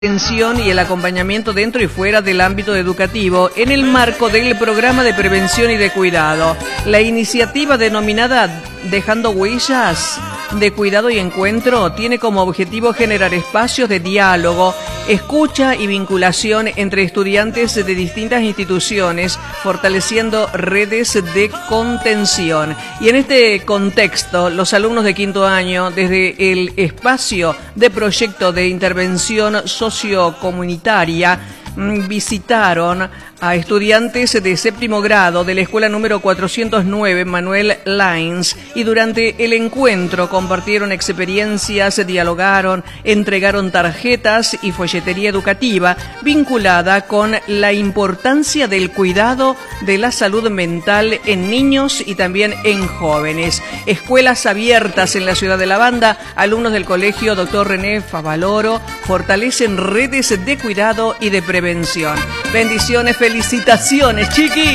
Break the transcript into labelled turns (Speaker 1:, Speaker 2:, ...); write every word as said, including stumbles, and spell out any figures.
Speaker 1: atención y el acompañamiento dentro y fuera del ámbito educativo en el marco del programa de prevención y de cuidado. La iniciativa denominada Dejando Huellas de Cuidado y Encuentro tiene como objetivo generar espacios de diálogo, escucha y vinculación entre estudiantes de distintas instituciones, fortaleciendo redes de contención. Y en este contexto, los alumnos de quinto año, desde el espacio de proyecto de intervención sociocomunitaria, visitaron a estudiantes de séptimo grado de la escuela número cuatrocientos nueve Manuel Lines y durante el encuentro compartieron experiencias, dialogaron, entregaron tarjetas y folletería educativa vinculada con la importancia del cuidado de la salud mental en niños y también en jóvenes. Escuelas abiertas en la ciudad de La Banda, alumnos del colegio doctor René Favaloro fortalecen redes de cuidado y de prevención. Bendiciones, felicitaciones, chiqui.